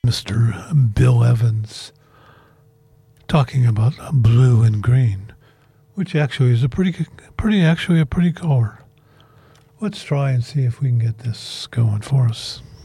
Mr. Bill Evans talking about blue and green, which actually is a pretty color. Let's try and see if we can get this going for us.